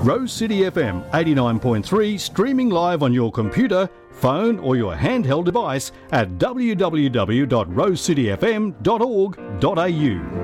Rose City FM 89.3, streaming live on your computer, phone or your handheld device at www.rosecityfm.org.au.